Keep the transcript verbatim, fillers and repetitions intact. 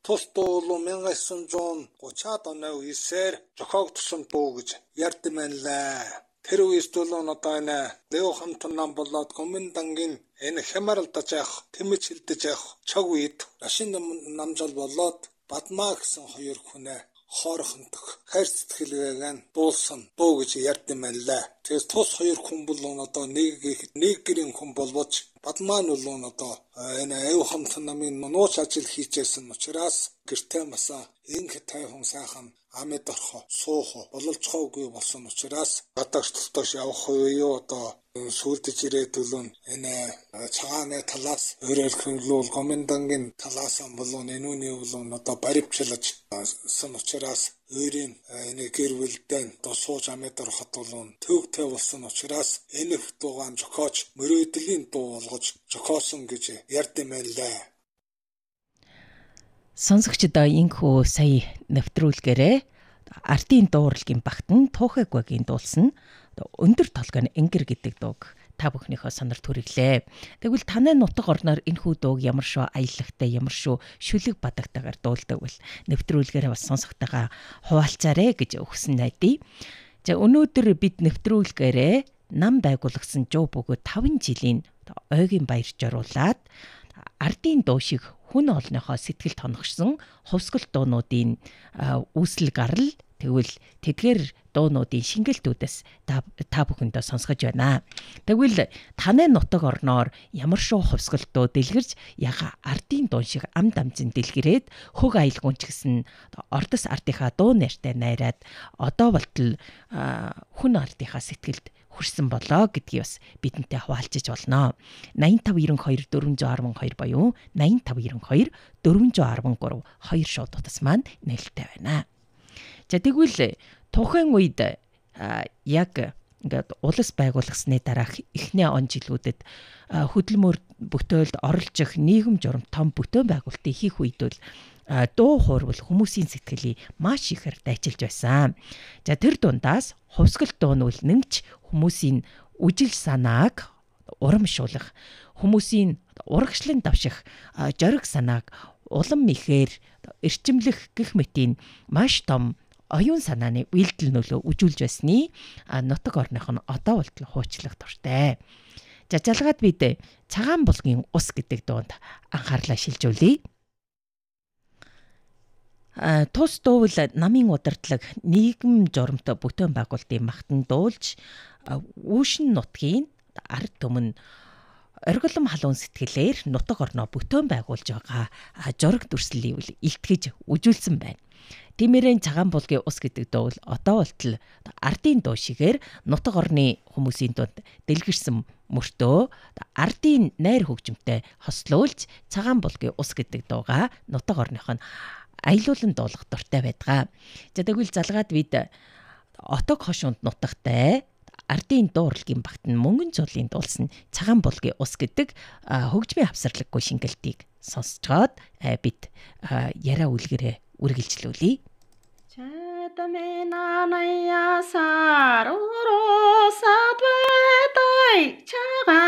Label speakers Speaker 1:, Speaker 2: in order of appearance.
Speaker 1: тус дуулуу 천구 백삼십칠 оны үеэр зохиогдсон дуу гэж ярьдаг мэнлээ. Тэр үеэс дуулуун одоо энэ Лео хамтан нам болоод Гоминдангийн энэ хямралдаж явах, тэмэж хилдэж явах чаг үед Рашин намжал болоод Бадмаа гэсэн хоёр хүнээ хоорхондох хайр сэтгэлгээгээ дуулсан дуу гэж ярьдаг мэнлээ. Тэгээс тус хоёр хүн бол одоо нэг нэг гэрийн хүн болвоч Бадмаа нь бол одоо энэ Лео хамтан намын нууц ажил хийжсэн учраас гэртээ масаа инх тайхан сайхан амьд орхо суух бололцохоогүй болсон учраас гадагш тултоош явах уу одоо сүлдэж ирээдүүлэн энэ цагааны талаас өөрөөр хэлбэл Гоминдангийн талаас нь болон энүүний болон одоо баривчлаж сан учраас өөрийн энэ гэр бүлдээ одоо сууж амьд орхот болон төвтэй болсон учраас энэ дуугаан зохиож мөрөөдлийн дуу болгож зохиосон гэж ярьдаг мэлээ.
Speaker 2: Сонсогчдоо инхүү сая нэвтрүүлгээрээ ардын дууралгийн багтан Туухайгвагийн дуулсан өндөр толгойн энгэр гэдэг дууг та бүхнийхөө сонорт хүрэглээ. Тэгвэл танай нутаг орноор энэхүү дууг ямар шүү аялагтай, ямар шүү шүлэг бадагтайгаар дуулдаг бол нэвтрүүлгээрээ бас сонсохтойгоо хуваалцаарэ гэж өгсөн найдаа. За өнөөдөр бид нэвтрүүлгээрээ нам байгуулсан жуу бөгөөд таван жилийн ойгийн баяр журуулаад ардын дуу шиг хүн олныхоо сэтгэлд хоногшсон хувьсгал дуунуудын үүсэл гарал тэгвэл тэдгээр дуунуудын шингэлтүүдээс та бүхэндээ сонсгож байна. Тэгвэл танай нутаг орноор ямар шүү хувьсгал дуу дэлгэрж яга ардын дуун шиг ам дамжин дэлгэрээд хөг аялгуун ч гэсэн ордос ардынхаа дуу нэртэй найраад одоо болтол хүн ардынхаа сэтгэлд хүрсэн болоо гэдгийг бас бидэнтэй хуваалцаж болно. найман тав найман хоёр дөрвөн арван хоёр боيو найман тав найман хоёр дөрвөн арван гурав хоёр шууд утас маань нээлттэй байна. За тэгвэл тухайн үед яг ингээд улс байгуулагдсны дараах эхний он жилүүдэд хөдөлмөр бүтээлд оролж их нийгэм журам том бүтээн байгуулалтыг хийх үед бол дуу хуурвал хүмүүсийн сэтгэлийг маш ихээр дайчилж байсан. За тэр дундаас хувьсгал дуу нь нэгч хүмүүсийн үжил санааг урамшуулах, хүмүүсийн урагшлан давших жориг санааг улам ихээр эрчимлэх гэх мэтийн маш том оюун санааны үйлдэл нөлөө үжүүлж байсны нутаг орных нь одоо болтол хуучлах дуртай. За жалгаад бид цагаан булгийн ус гэдэг дуунд анхаарлаа шилжүүлье. Тус дуувал намын удирдлага нийгэм журамтай бүтээн байгуулалтын магтан дуулж үүшин нутгийн ард түмэн оргилом халуун сэтгэлээр нутаг орноо бүтээн байгуулж байгаа жураг дүрслэлийг илтгэж үжүүлсэн байна. Тиймэрэн цагаан булгийн ус гэдэг дуу бол одоо болтол ардын дуу шигээр нутаг орны хүмүүсийн дунд дэлгэрсэн мөртөө ардын найр хөгжимтэй хослуулж цагаан булгийн ус гэдэг дууга нутаг орных нь аялуулан дуулах дуртай байдгаа. За тэгвэл залгаад бид отог хошуунд нутагтай ардын дууралгийн багтан мөнгөн цуулын дуулсан цагаан булгийн ус гэдэг хөгжмийн хавсарлаггүй шингэлтийг сонсцоод бид яриа үлгэрээ үргэлжлүүлье.
Speaker 3: Чатамена наясар уросат бэтай чага